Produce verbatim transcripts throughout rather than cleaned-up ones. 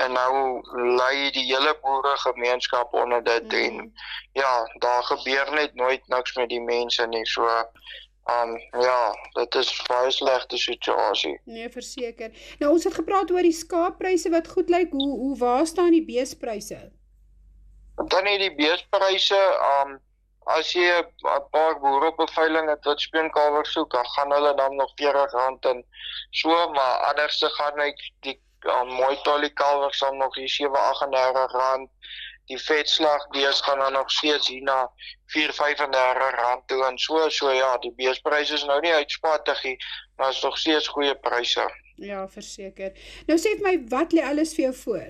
en nou lei die hele boeregemeenskap onder dit, mm. en ja, daar gebeur net nooit niks met die mense nie, so, um, ja, dit is baie slegte situasie. Nee, verseker. Nou, ons het gepraat oor die skaappryse wat goed lyk, hoe, hoe waar staan die beespryse? Dan nie die beespryse, um, as jy 'n paar boere op 'n veiling het wat speenkalwers soek, dan gaan hulle dan nog veertig rand en so, maar anders se gaan net die um, mooi talie kalwers dan nog die sewe agt en dertig rand, die vetslagbees gaan dan nog steeds hier na vier vyf en dertig rand toe en so, so ja, die beespryse is nou nie uitspattig nie, maar is nog steeds goeie pryse. Ja, verseker. Nou sê vir my, wat lê alles vir jou voor?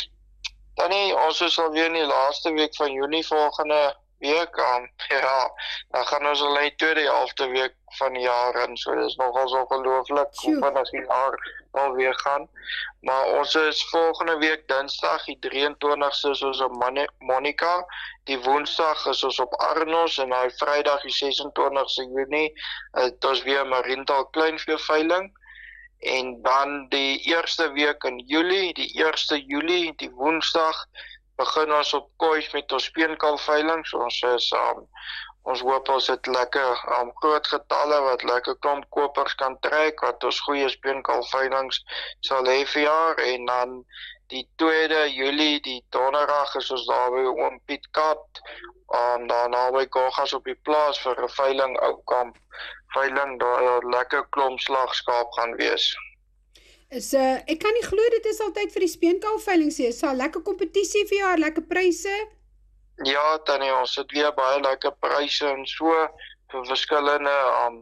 Dan nie, ons is alweer in die laaste week van Junie volgende week aan, ja, dan gaan ons al in die tweede helfte week van die jaar in, so dit is nogal so ongelooflik, hoe vinnig die jaar alweer gaan, maar ons is volgende week dinsdag, die drieëntwintigste is ons op Monica, die woensdag is ons op Arnos, en die vrydag die sesentwintigste Junie, het ons weer Mariental kleinveeveiling, en dan die eerste week in Julie, die eerste Julie, die woensdag, begin ons op Kois met ons speenkalveiling, so ons is, um, ons hoop ons het lekker um, groot getalle, wat lekker klomp kopers kan trek, wat ons goeie speenkalveilings sal hê vir jaar, en dan die tweede Julie, die donderdag is ons daar by Oom Piet Kat, um, daar naby Kogas op die plaas vir 'n veiling, Oukamp veiling, daar 'n lekker klomp slagskaap gaan wees. Is, uh, ek kan nie glo dit is altyd vir die speenkalveiling sê, is daar lekker kompetisie vir jaar, lekker pryse? Ja, Tannie, ons het weer baie lekker pryse en so, vir verskillende um,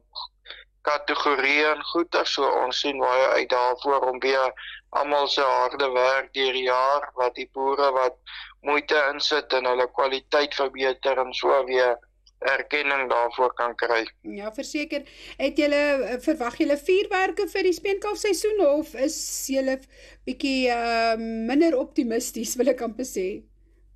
kategorieë en goeder, so ons sien baie uit daarvoor om weer almal se harde werk deur die jaar, wat die boere wat moeite insit en hulle kwaliteit verbeter en so weer erkenning daarvoor kan kry. Ja, verseker. Het julle, verwag julle vuurwerke vir die speenkalfseisoen, of is julle bietjie uh, minder optimisties, wil ek amper sê?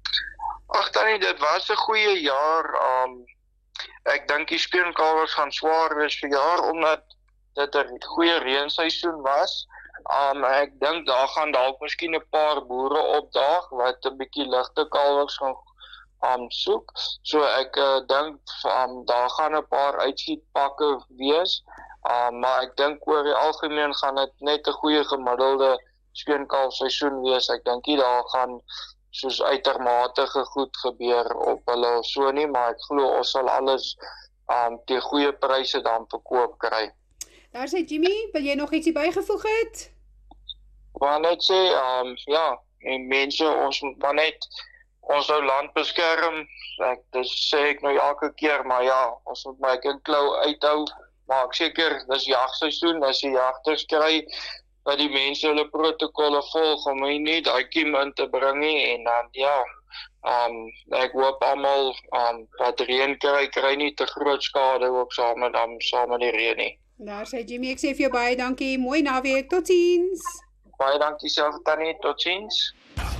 Ag Tannie, dit was 'n goeie jaar. Um, ek dink die speenkalwers gaan swaar wees vir jaar, omdat dit 'n goeie reenseisoen was. Um, ek dink daar gaan dalk miskien 'n paar boere opdaag, wat 'n bietjie ligte kalwers gaan um, soek. So ek uh, dink um, daar gaan 'n paar uitskietpakke wees, um, maar ek dink oor die algemeen gaan dit net 'n goeie gemiddelde speenkalfseisoen wees. Ek dink nie daar gaan soos uitermate goed gebeur op hulle of so nie, maar ek glo ons sal alles um, die goeie pryse dan verkoop kry. Daar sê Jimmy, wil jy nog ietsie bygevoeg het? Maar net sê, um, ja, en mense, ons moet maar net ons nou land beskerm, ek, dis sê ek nou elke keer, maar ja, ons moet maar ek klou uithou, maar ek seker, dis jagseisoen, as die jagters kry, dat die mense hulle protokolle volg, om nie die kiem in te bring nie, en dan, ja, um, ek hoop almal, um, wat reën kry, kry nie te groot skade, ook saam met, um, saam met die reën nie. Daar sê Jimmy, ek sê vir jou baie dankie, mooi naweek, tot ziens. Baie dankie self, Tannie, tot ziens.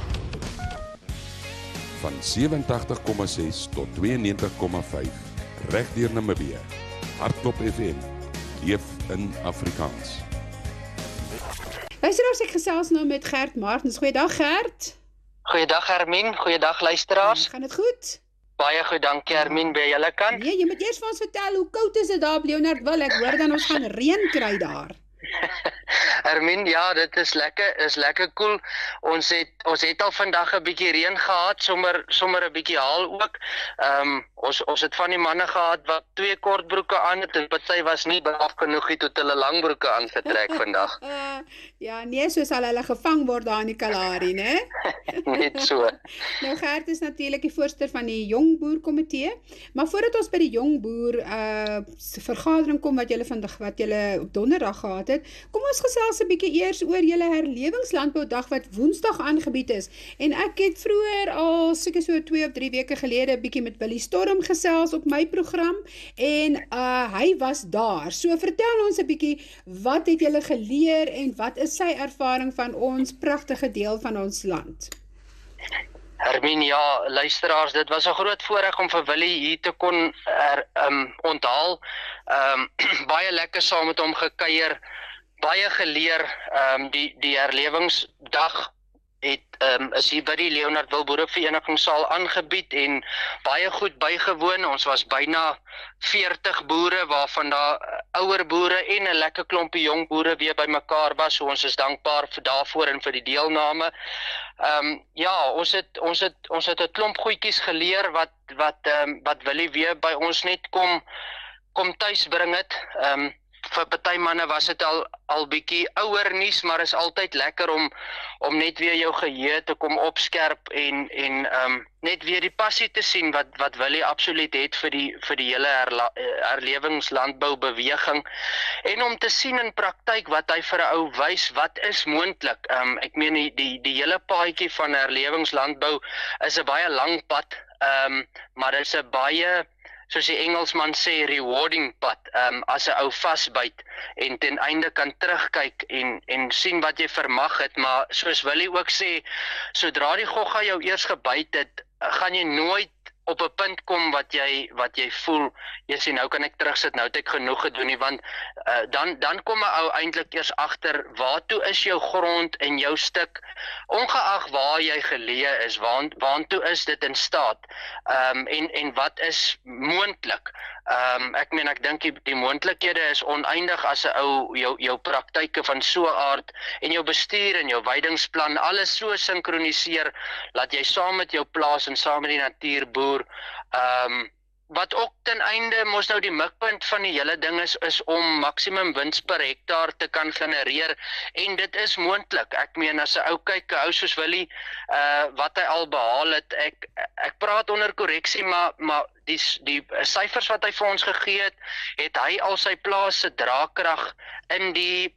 Van sewentydig komma ses tot tweeënnegentig komma vyf, reg deur Namibië. Hardklop F M, leef in Afrikaans. Luisteraars, ek gesels nou met Gert Martens. Goeiedag Gert. Goeiedag Hermien, goeiedag luisteraars. Gaan dit goed? Baie goed, dankie Hermien, by julle kant. Nee, jy moet eers vir ons vertel, hoe koud is dit daar op Leonardwil? Ek hoor dan ons gaan reën kry daar. Hermien, ja, dit is lekker, is lekker cool. Ons het ons het al vandag 'n bietjie reën gehad, sommer sommer 'n bietjie haal ook. Ehm um, ons ons het van die manne gehad wat twee kortbroeke aan het en party was nie braaf genoeg het tot hulle langbroeke aangetrek vandag. Ja, nee, so sal hulle gevang word daar in die Kalahari, né? Net so. Nou Gert is natuurlik die voorsitter van die Jong Boer Komitee, maar voordat ons by die Jong Boer uh vergadering kom wat julle vandag wat julle op donderdag gehad het, kom ons gesels 'n bietjie eers oor julle herlewingslandboudag wat Woensdag aangebied is. En ek het vroeër al seker so twee of drie weke gelede 'n bietjie met Billy Storm gesels op my program en uh hy was daar. So vertel ons 'n bietjie, wat het julle geleer en wat is sy ervaring van ons pragtige deel van ons land? Hermien, ja, luisteraars, dit was 'n groot voorreg om vir Willie hier te kon er, um, onthaal. Um, baie lekker saam met hom gekuier, baie geleer, um, die, die herlewingsdag het um, is hier by die Leonard Wilboere Verenigingssaal aangebied en baie goed bygewoon. Ons was byna veertig boere waarvan daar ouer boere en 'n lekker klompie jong boere weer bymekaar was. So ons is dankbaar vir daarvoor en vir die deelname. Ehm um, ja, ons het ons het ons het 'n klomp goedjies geleer wat wat ehm um, wat Willie weer by ons net kom kom tuis bring het. Ehm um, vir party manne was dit al al bietjie ouer nuus, maar is altyd lekker om om net weer jou geheue te kom opskerp en en ehm um, net weer die passie te sien wat wat Willie absoluut het vir die vir die hele herla, herlewingslandbou beweging en om te sien in praktyk wat hy vir 'n ou wys wat is moontlik. Ehm um, ek meen die die die hele paadjie van herlewingslandbou is 'n baie lang pad, ehm um, maar dit is 'n baie soos die Engelsman sê, rewarding pad, um, as 'n ou vasbyt en ten einde kan terugkyk en en sien wat jy vermag het, maar soos Willie ook sê, sodra die gogga jou eers gebyt het, gaan jy nooit op 'n punt kom wat jy wat jy voel, jy sê nou kan ek terugsit, nou het ek genoeg gedoen nie, want uh, dan dan kom 'n ou eintlik eers agter waartoe is jou grond en jou stuk, ongeag waar jy geleë is, waar waartoe is dit in staat, um, en en wat is moontlik. Um, ek meen ek dink die, die moontlikhede is oneindig as 'n ou jou jou praktyke van so 'n aard en jou bestuur en jou weidingsplan alles so sinkroniseer dat jy saam met jou plaas en saam met die natuur boer. Um, wat ook ten einde mos nou die mikpunt van die hele ding is, is om maksimum wins per hektaar te kan genereer en dit is moontlik. Ek meen as 'n ou kyk, 'n ou soos Willie, uh, wat hy al behaal het, ek ek praat onder korreksie, maar maar die die syfers wat hy vir ons gegee het, het hy al sy plaas se draagkrag in die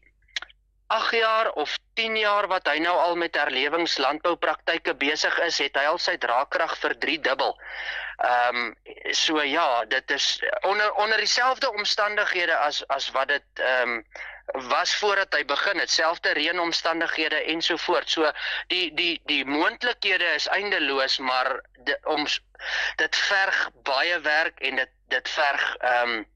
agt jaar of tien jaar wat hy nou al met herlewingslandboupraktyke besig is, het hy al sy draagkrag verdriedubbel. Ehm um, so ja, dit is onder onder dieselfde omstandighede as as wat dit ehm um, was voordat hy begin het, selfde reënomstandighede en so voort. So die die die moontlikhede is eindeloos, maar de, om dit verg baie werk en dit dit verg ehm um,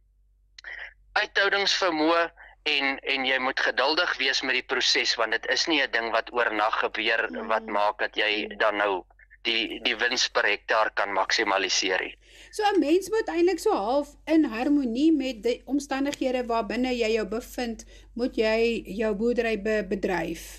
uithoudingsvermoë en en jy moet geduldig wees met die proses, want dit is nie 'n ding wat oornag gebeur mm. wat maak dat jy dan nou die die wins per hektaar kan maksimaliseer nie. So 'n mens moet eintlik so half in harmonie met die omstandighede waarbinne jy jou bevind, moet jy jou boerdery be, bedryf.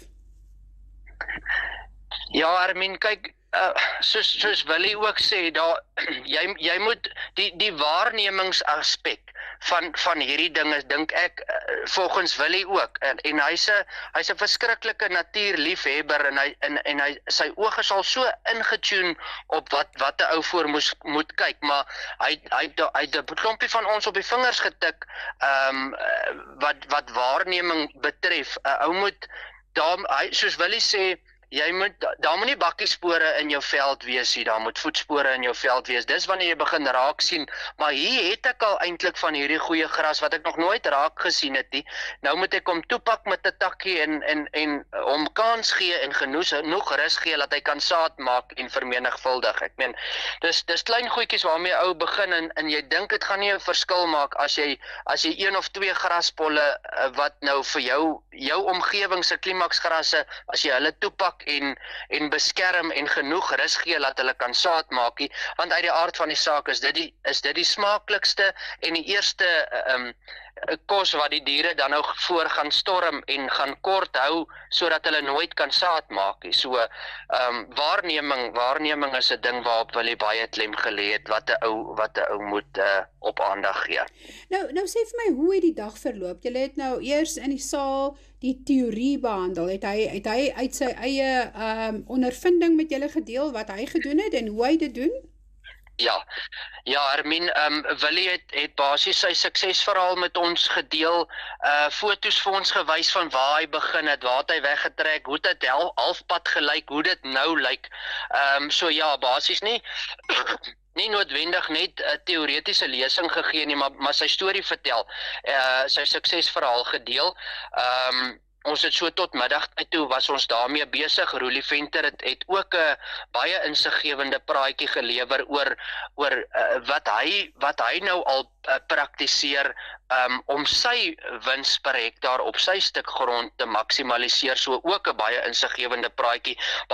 Ja, Armin, kyk, uh, soos soos Willie ook sê, daar jy jy moet die die waarnemingsaspek van van hierdie dinge dink ek uh, volgens Willie ook en en hy's 'n hy's 'n verskriklike natuurliefhebber en hy en en hy sy oë is al so ingetune op wat wat 'n ou voor moes moet kyk, maar hy hy hy het 'n klompie van ons op die vingers getik ehm um, wat wat waarneming betref. 'n Ou moet daar hy soos Willie sê, jy moet, daar moet nie bakkiespore in jou veld wees nie, daar moet voetspore in jou veld wees, dis wanneer jy begin raak sien, maar hier het ek al eintlik van hierdie goeie gras, wat ek nog nooit raak gesien het nie, nou moet ek hom toepak met 'n takkie en, en, en hom kans gee en genoeg, genoeg rus gee, dat hy kan saad maak en vermenigvuldig, ek meen, dis, dis klein goedjies waarmee ou begin, en, en jy dink het gaan nie 'n verskil maak, as jy, as jy een of twee graspolle, wat nou vir jou, jou omgewing se klimaksgrasse, as jy hulle toepak, en en beskerm en genoeg rus gee dat hulle kan saad maak nie, want uit die aard van die saak is dit die is dit die smaaklikste en die eerste um, kos wat die diere dan nou voor gaan storm en gaan kort hou sodat hulle nooit kan saad maak nie. So um, waarneming waarneming is 'n ding waarop Willie baie klem gelê het wat 'n ou wat 'n ou moet uh, op aandag gee. Nou nou sê vir my, hoe het die dag verloop? Jy het nou eers in die saal die teorie behandel. Het hy het hy uit sy eie um, ondervinding met julle gedeel wat hy gedoen het en hoe hy dit doen? Ja, ja, Armin, um, Willie het, het basies sy suksesverhaal met ons gedeel, uh, foto's vir ons gewys van waar hy begin het, waar het hy weggetrek, hoe dit hel, halfpad gelyk, hoe dit nou lyk, um, so ja, basies nie, nie noodwendig net 'n teoretiese lesing gegee nie, maar, maar sy storie vertel, uh, sy suksesverhaal gedeel, um, ons het so tot middagtyd toe was ons daarmee besig. Roelie Venter het, het ook 'n baie insiggewende praatjie gelewer oor oor uh, wat hy wat hy nou al uh, praktiseer um, om sy wins per hektaar op sy stuk grond te maksimaliseer. So ook 'n baie insiggewende praatjie.